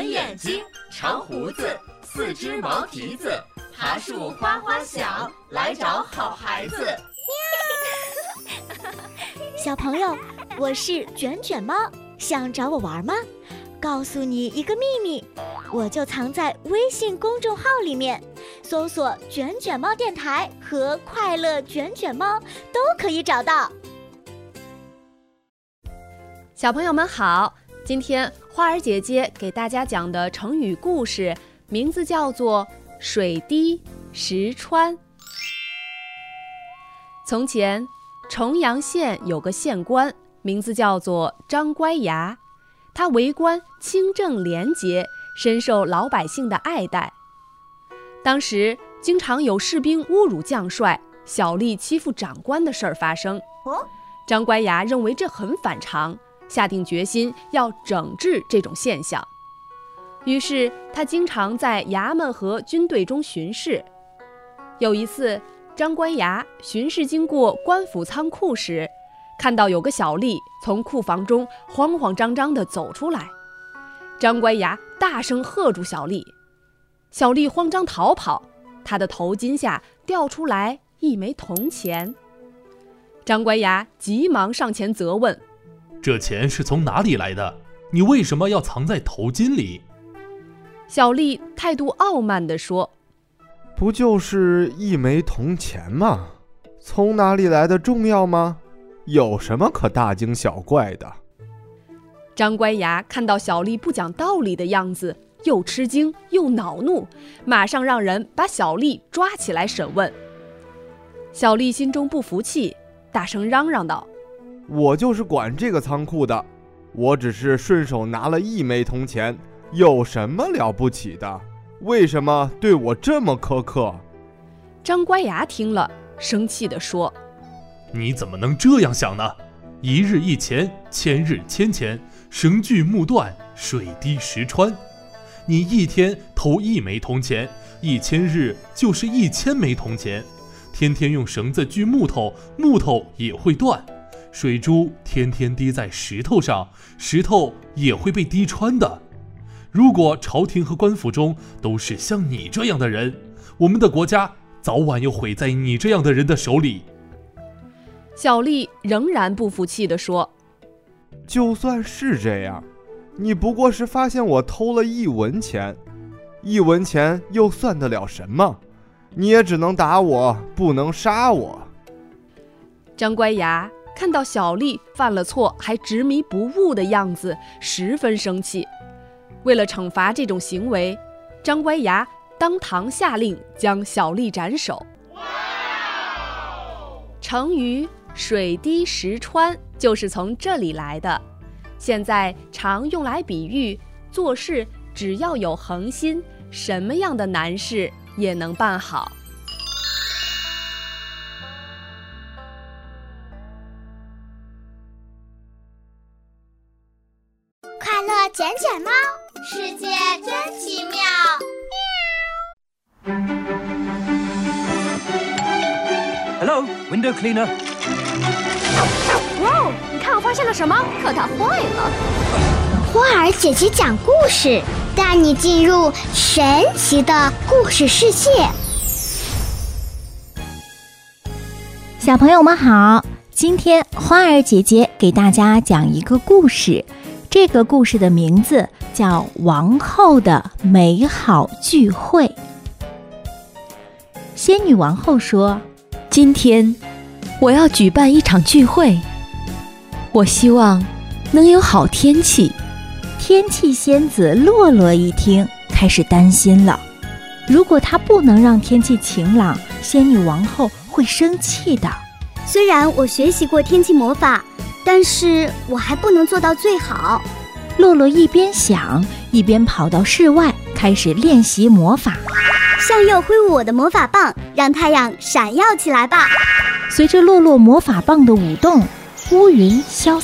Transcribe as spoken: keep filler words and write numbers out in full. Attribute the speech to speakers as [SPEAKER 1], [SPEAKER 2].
[SPEAKER 1] 圆眼睛，长胡子，四只毛蹄子，爬树哗哗响，来找好孩子。
[SPEAKER 2] 小朋友，我是卷卷猫，想找我玩吗？告诉你一个秘密，我就藏在微信公众号里面，搜索卷卷猫电台和快乐卷卷猫都可以找到。
[SPEAKER 3] 小朋友们好，今天花儿姐姐给大家讲的成语故事名字叫做水滴石穿。从前重阳县有个县官，名字叫做张乖崖，他为官清正廉洁，深受老百姓的爱戴。当时经常有士兵侮辱将帅，小吏欺负长官的事儿发生。张乖崖认为这很反常，下定决心要整治这种现象。于是他经常在衙门和军队中巡视。有一次，张乖崖巡视经过官府仓库时，看到有个小吏从库房中慌慌张张地走出来。张乖崖大声喝住小吏，小吏慌张逃跑，他的头巾下掉出来一枚铜钱。张乖崖急忙上前责问：
[SPEAKER 4] 这钱是从哪里来的？你为什么要藏在头巾里？
[SPEAKER 3] 小吏态度傲慢地说：
[SPEAKER 5] 不就是一枚铜钱吗？从哪里来的重要吗？有什么可大惊小怪的？
[SPEAKER 3] 张乖崖看到小吏不讲道理的样子，又吃惊又恼怒，马上让人把小吏抓起来审问。小吏心中不服气，大声嚷嚷道：
[SPEAKER 5] 我就是管这个仓库的，我只是顺手拿了一枚铜钱，有什么了不起的？为什么对我这么苛刻？
[SPEAKER 3] 张乖崖听了，生气地说：
[SPEAKER 4] 你怎么能这样想呢？一日一钱，千日千钱，绳锯木断，水滴石穿。你一天投一枚铜钱，一千日就是一千枚铜钱。天天用绳子锯木头，木头也会断。水珠天天滴在石头上，石头也会被滴穿的。如果朝廷和官府中都是像你这样的人，我们的国家早晚又毁在你这样的人的手里。
[SPEAKER 3] 小吏仍然不服气地说：
[SPEAKER 5] 就算是这样，你不过是发现我偷了一文钱，一文钱又算得了什么？你也只能打我，不能杀我。
[SPEAKER 3] 张乖崖看到小吏犯了错还执迷不悟的样子，十分生气。为了惩罚这种行为，张乖崖当堂下令将小吏斩首。成语水滴石穿就是从这里来的，现在常用来比喻做事只要有恒心，什么样的难事也能办好。
[SPEAKER 2] 快乐卷卷猫，世界真奇妙。
[SPEAKER 6] Hello, window cleaner.
[SPEAKER 7] 哇，你看我发现了什么？可它坏了。
[SPEAKER 2] 花儿姐姐讲故事，带你进入神奇的故事世界。
[SPEAKER 8] 小朋友们好，今天花儿姐姐给大家讲一个故事，这个故事的名字叫《王后的美好聚会》。仙女王后说：今天我要举办一场聚会，我希望能有好天气。天气仙子洛洛一听，开始担心了。如果她不能让天气晴朗，仙女王后会生气的。
[SPEAKER 9] 虽然我学习过天气魔法，但是我还不能做到最好。
[SPEAKER 8] 洛洛一边想，一边跑到室外，开始练习魔法。
[SPEAKER 9] 向右挥舞我的魔法棒，让太阳闪耀起来吧。
[SPEAKER 8] 随着洛洛魔法棒的舞动，乌云消